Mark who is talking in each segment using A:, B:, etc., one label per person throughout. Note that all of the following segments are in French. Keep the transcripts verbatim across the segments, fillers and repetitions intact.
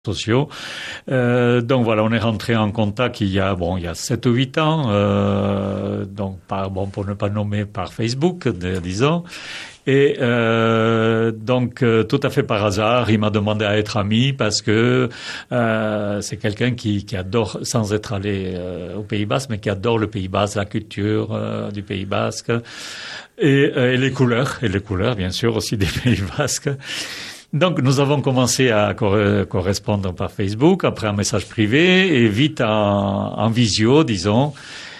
A: sociaux. Euh, donc voilà, on est rentré en contact il y a bon il y a sept ou huit ans, euh, donc par bon pour ne pas nommer par Facebook, disons. Et euh, donc euh, tout à fait par hasard, il m'a demandé à être ami parce que euh, c'est quelqu'un qui, qui adore, sans être allé euh, au Pays Basque, mais qui adore le Pays Basque, la culture euh, du Pays Basque et, euh, et les couleurs, et les couleurs bien sûr aussi des Pays Basques. Donc, nous avons commencé à correspondre par Facebook, après un message privé, et vite en, en visio, disons.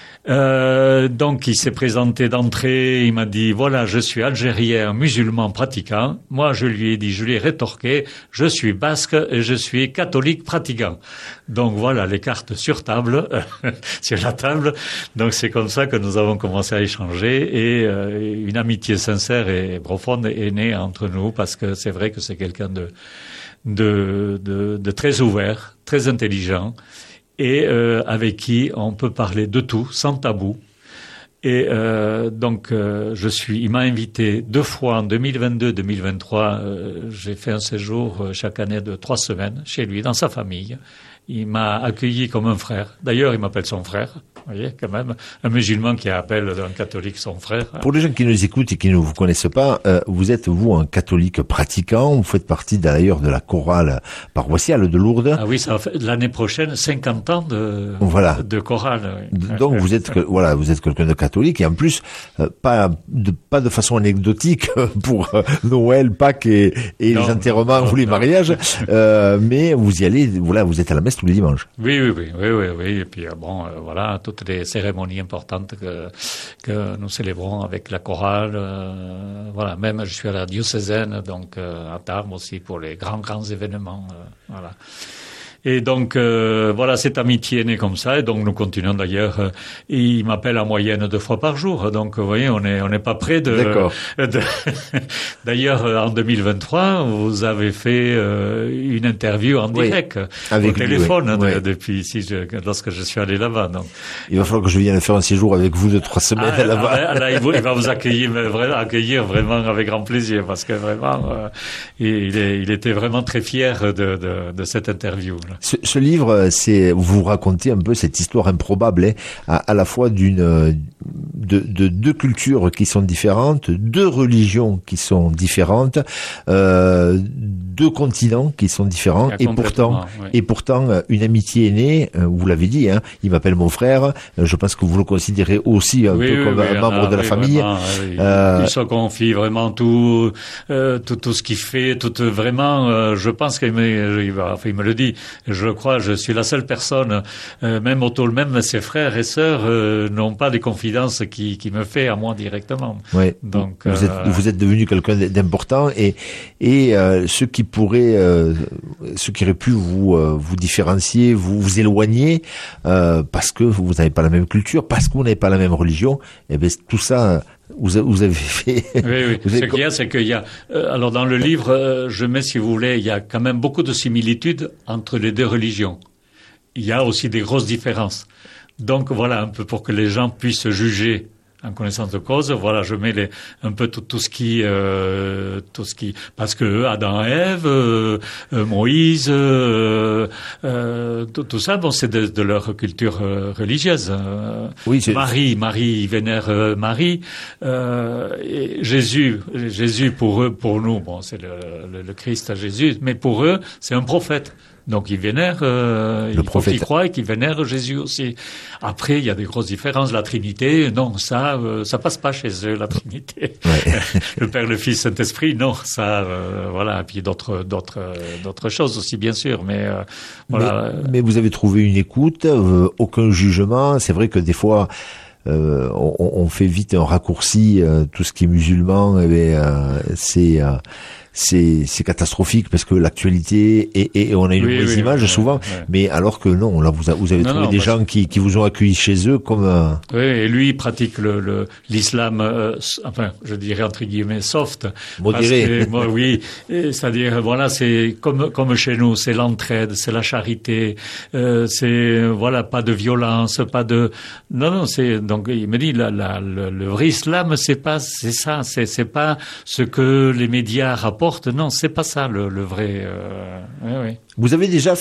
A: Euh, donc, il s'est présenté d'entrée, il m'a dit, voilà, je suis algérien, musulman pratiquant. Moi, je lui ai dit, je lui ai rétorqué, je suis basque et je suis catholique pratiquant. Donc, voilà, les cartes sur table, sur la table. Donc, c'est comme ça que nous avons commencé à échanger et euh, une amitié sincère et profonde est née entre nous parce que c'est vrai que c'est quelqu'un de, de, de, de très ouvert, très intelligent. Et euh, avec qui on peut parler de tout, sans tabou. Et euh, donc, euh, je suis. Il m'a invité deux fois en deux mille vingt-deux, deux mille vingt-trois. Euh, j'ai fait un séjour euh, chaque année de trois semaines chez lui, dans sa famille. Il m'a accueilli comme un frère. D'ailleurs, il m'appelle son frère. Vous voyez, quand même, un musulman qui appelle un catholique son frère.
B: Pour les gens qui nous écoutent et qui ne vous connaissent pas, euh, vous êtes, vous, un catholique pratiquant. Vous faites partie, d'ailleurs, de la chorale paroissiale de Lourdes.
A: Ah oui, ça va faire l'année prochaine cinquante ans de,
B: voilà.
A: de chorale. Oui.
B: Donc, vous êtes, voilà, vous êtes quelqu'un de catholique et en plus, euh, pas de, pas de façon anecdotique pour euh, Noël, Pâques et, et les enterrements ou les mariages, euh, mais vous y allez, voilà, vous êtes à la messe tous les dimanches.
A: Oui, oui, oui, oui, oui, oui. Et puis, euh, bon, euh, voilà, toutes les cérémonies importantes que, que nous célébrons avec la chorale. Euh, voilà, même je suis à la diocésaine, donc euh, à Tarbes aussi pour les grands, grands événements. Euh, voilà. Et donc, euh, voilà, cette amitié est née comme ça. Et donc, nous continuons d'ailleurs. Euh, il m'appelle en moyenne deux fois par jour. Donc, vous voyez, on est on n'est pas près de...
B: D'accord.
A: de d'ailleurs, en deux mille vingt-trois, vous avez fait euh, une interview en direct, oui, avec au téléphone, lui, oui. de, depuis ici, je, lorsque je suis allé là-bas. Donc.
B: Il va falloir que je vienne faire un séjour avec vous de trois semaines
A: ah,
B: là-bas.
A: Là, là, il, vous, il va vous accueillir, vraiment, accueillir vraiment avec grand plaisir, parce que vraiment, euh, il, est, il était vraiment très fier de, de, de cette interview.
B: Ce, ce livre, c'est vous racontez un peu cette histoire improbable, hein, à, à la fois d'une de, de deux cultures qui sont différentes, deux religions qui sont différentes, euh, deux continents qui sont différents, et pourtant,
A: oui.
B: et pourtant, une amitié est née. Vous l'avez dit, hein, il m'appelle mon frère. Je pense que vous le considérez aussi un
A: oui,
B: peu
A: oui,
B: comme
A: oui,
B: un membre
A: ah,
B: de la
A: oui,
B: famille.
A: Vraiment, oui.
B: Euh,
A: il se confie vraiment tout, euh, tout, tout ce qu'il fait, tout vraiment. Euh, je pense qu'il me, il, va, enfin, il me le dit. Je crois, je suis la seule personne, euh, même autour, même ses frères et sœurs euh, n'ont pas des confidences qui, qui me fait à moi directement.
B: Oui.
A: Donc,
B: vous,
A: euh,
B: êtes, vous êtes devenu quelqu'un d'important et et euh, ce qui pourrait, euh, ce qui aurait pu vous euh, vous différencier, vous vous éloigner, euh, parce que vous n'avez pas la même culture, parce que vous n'avez pas la même religion. Et bien tout ça. Vous, vous avez fait.
A: Oui, oui. Vous avez... Ce qu'il y a, c'est qu'il y a. Euh, alors dans le livre, euh, je mets, si vous voulez, il y a quand même beaucoup de similitudes entre les deux religions. Il y a aussi des grosses différences. Donc voilà, un peu pour que les gens puissent juger en connaissance de cause. Voilà, je mets les, un peu tout, tout ce qui, euh, tout ce qui, parce que Adam et Ève, euh, Moïse, euh, euh, tout, tout ça, bon, c'est de, de leur culture euh, religieuse. Euh,
B: oui, c'est...
A: Marie, Marie, ils vénèrent euh, Marie. Euh, et Jésus, Jésus pour eux, pour nous, bon, c'est le, le, le Christ, Jésus, mais pour eux, c'est un prophète. Donc ils vénèrent, euh, il faut qu'ils croient et qu'ils vénèrent Jésus aussi. Après, il y a des grosses différences. La Trinité, non, ça, euh, ça passe pas chez eux, la Trinité. Ouais. Le Père, le Fils, Saint-Esprit, non, ça, euh, voilà. Et puis d'autres, d'autres, d'autres choses aussi, bien sûr. Mais euh, voilà.
B: Mais, mais vous avez trouvé une écoute, euh, aucun jugement. C'est vrai que des fois. Euh, on, on fait vite un raccourci, euh, tout ce qui est musulman, eh bien, euh, c'est euh, c'est c'est catastrophique parce que l'actualité et, et, et on a une
A: oui,
B: mauvaise
A: oui,
B: image
A: oui,
B: souvent,
A: oui.
B: Mais alors que non, là vous a, vous avez non, trouvé non, des gens qui qui vous ont accueilli chez eux comme euh...
A: oui, et lui il pratique le, le l'islam euh, enfin je dirais entre guillemets soft,
B: modéré.
A: Que, moi, oui, c'est-à-dire voilà, c'est comme comme chez nous, c'est l'entraide, c'est la charité, euh, c'est voilà, pas de violence, pas de non non, c'est donc il me dit la, la, le, le vrai islam c'est pas c'est ça, c'est c'est pas ce que les médias rapportent apporte. Non, c'est pas ça le, le vrai. Euh, oui, oui.
B: Vous avez déjà